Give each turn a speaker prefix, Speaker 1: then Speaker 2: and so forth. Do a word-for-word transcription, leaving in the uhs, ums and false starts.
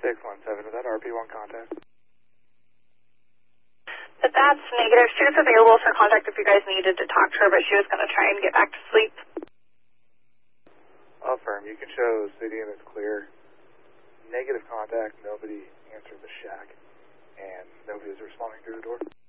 Speaker 1: six one seven, is that R P one contact?
Speaker 2: But that's negative. She was available for contact if you guys needed to talk to her, but she was going to try and get back to sleep.
Speaker 1: Affirm, you can show city and it's clear. Negative contact, nobody answered the shack, and nobody is responding through the door.